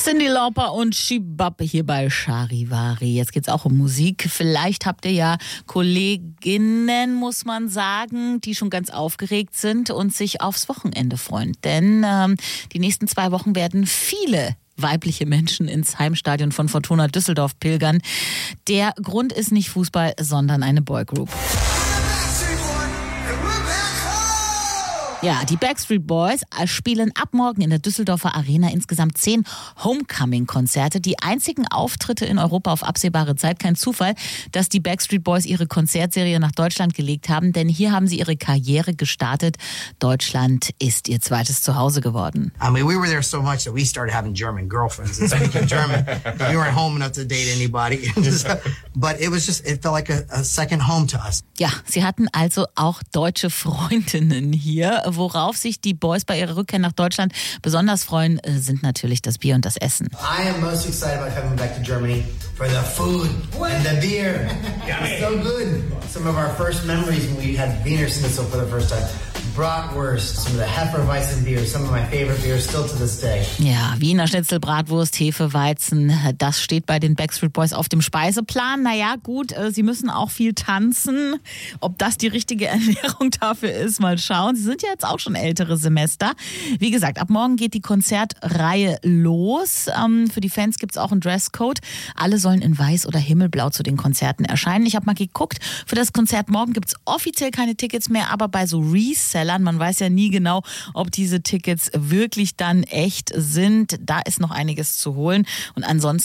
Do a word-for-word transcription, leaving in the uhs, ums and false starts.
Cyndi Lauper und Shibab hier bei Charivari. Jetzt geht's auch um Musik. Vielleicht habt ihr ja Kolleginnen, muss man sagen, die schon ganz aufgeregt sind und sich aufs Wochenende freuen. Denn ähm, die nächsten zwei Wochen werden viele weibliche Menschen ins Heimstadion von Fortuna Düsseldorf pilgern. Der Grund ist nicht Fußball, sondern eine Boygroup. Ja, die Backstreet Boys spielen ab morgen in der Düsseldorfer Arena insgesamt zehn Homecoming-Konzerte. Die einzigen Auftritte in Europa auf absehbare Zeit. Kein Zufall, dass die Backstreet Boys ihre Konzertserie nach Deutschland gelegt haben, denn hier haben sie ihre Karriere gestartet. Deutschland ist ihr zweites Zuhause geworden. I mean, we were there so much that we started having German girlfriends and speaking German. We weren't home enough to date anybody. But it was just, it felt like a, a second home to us. Ja, sie hatten also auch deutsche Freundinnen hier. Worauf sich die Boys bei ihrer Rückkehr nach Deutschland besonders freuen, sind natürlich das Bier und das Essen. I am most excited about coming back to Germany for the food and the beer. It's so good. Some of our first memories when we had Wiener Schnitzel for the first time. Bratwurst, some of the Hefeweizen beers, some of my favorite beers still to this day. Ja, Wiener Schnitzel, Bratwurst, Hefeweizen, das steht bei den Backstreet Boys auf dem Speiseplan. Naja, gut, sie müssen auch viel tanzen. Ob das die richtige Ernährung dafür ist, mal schauen. Sie sind ja jetzt auch schon ältere Semester. Wie gesagt, ab morgen geht die Konzertreihe los. Ähm, für die Fans gibt's auch einen Dresscode. Alle sollen in weiß oder himmelblau zu den Konzerten erscheinen. Ich habe mal geguckt, für das Konzert morgen gibt's offiziell keine Tickets mehr, aber bei so Resellern, man weiß ja nie genau, ob diese Tickets wirklich dann echt sind. Da ist noch einiges zu holen. Und ansonsten